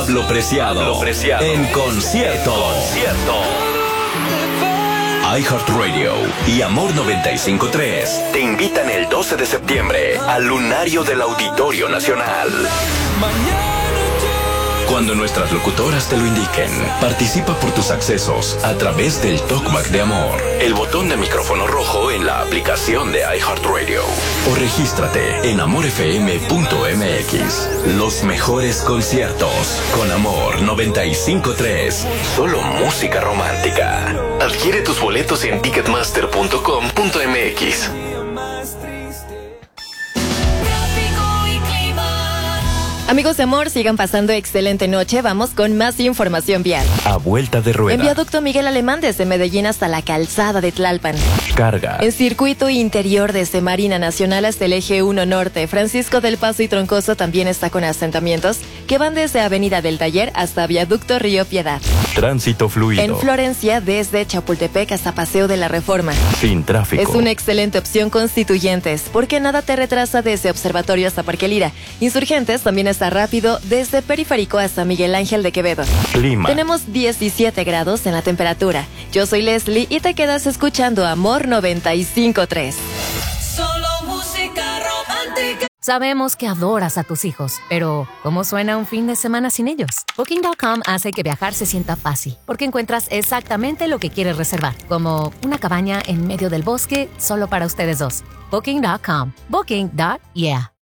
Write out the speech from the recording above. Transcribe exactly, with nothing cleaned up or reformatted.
Pablo Preciado, Pablo Preciado. En concierto. En concierto. iHeartRadio y Amor noventa y cinco punto tres te invitan el doce de septiembre al Lunario del Auditorio Nacional. Cuando nuestras locutoras te lo indiquen, participa por tus accesos a través del Talkback de Amor, el botón de micrófono rojo en la aplicación de iHeartRadio, o regístrate en amor f m punto m x. Los mejores conciertos con Amor noventa y cinco punto tres. Solo música romántica. Adquiere tus boletos en ticketmaster punto com punto m x. Amigos de Amor, sigan pasando excelente noche. Vamos con más información vial. A vuelta de rueda. En viaducto Miguel Alemán desde Medellín hasta la calzada de Tlalpan. Carga. En circuito interior desde Marina Nacional hasta el eje uno Norte. Francisco del Paso y Troncoso también está con asentamientos que van desde Avenida del Taller hasta viaducto Río Piedad. Tránsito fluido. En Florencia desde Chapultepec hasta Paseo de la Reforma. Sin tráfico. Es una excelente opción Constituyentes, porque nada te retrasa desde Observatorio hasta Parque Lira. Insurgentes también está rápido desde Periférico hasta Miguel Ángel de Quevedo. Clima. Tenemos diecisiete grados en la temperatura. Yo soy Leslie y te quedas escuchando Amor noventa y cinco punto tres. Solo música romántica. Sabemos que adoras a tus hijos, pero ¿cómo suena un fin de semana sin ellos? Booking punto com hace que viajar se sienta fácil, porque encuentras exactamente lo que quieres reservar, como una cabaña en medio del bosque solo para ustedes dos. Booking punto com. Booking. Yeah.